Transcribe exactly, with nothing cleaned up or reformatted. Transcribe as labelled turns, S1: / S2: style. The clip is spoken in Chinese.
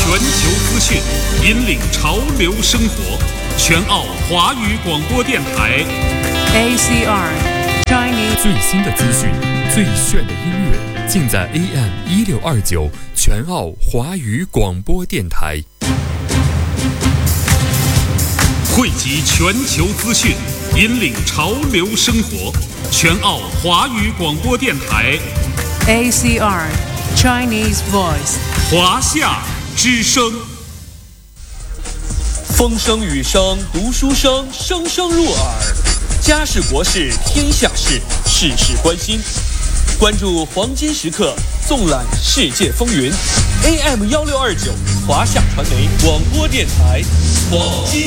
S1: 全球资讯，引领潮流生活。全澳华语广播电台
S2: A C R Chinese
S3: 最新的资讯，最炫的音乐，尽在 A M 一六二九全澳华语广播电台。
S1: 汇集全球资讯，引领潮流生活。全澳华语广播电台
S2: A C R Chinese Voice
S1: 华夏之声。
S4: 风声雨声读书声，声声入耳。家事国事天下事，事事关心。关注黄金时刻，纵览世界风云。A M 幺六二九华夏传媒广播电台，黄金